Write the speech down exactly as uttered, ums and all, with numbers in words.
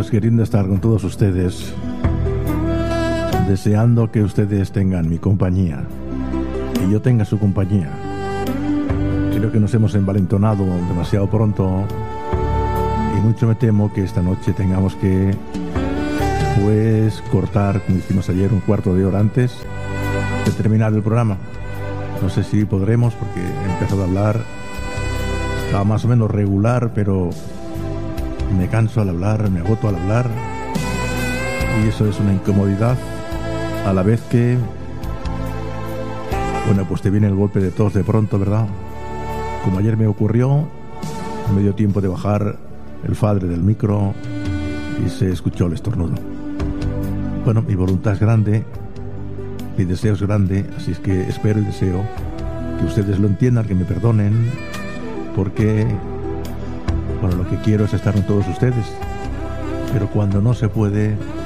pues queriendo estar con todos ustedes, deseando que ustedes tengan mi compañía y yo tenga su compañía. Creo que nos hemos envalentonado demasiado pronto y mucho me temo que esta noche tengamos que pues cortar, como hicimos ayer, un cuarto de hora antes de terminar el programa. No sé si podremos, porque he empezado a hablar, estaba más o menos regular, pero me canso al hablar, me agoto al hablar y eso es una incomodidad, a la vez que, bueno, pues te viene el golpe de tos de pronto, ¿verdad? Como ayer me ocurrió, me dio tiempo de bajar el fader del micro y se escuchó el estornudo. Bueno, mi voluntad es grande, mi deseo es grande, así es que espero y deseo que ustedes lo entiendan, que me perdonen, porque bueno, lo que quiero es estar con todos ustedes, pero cuando no se puede,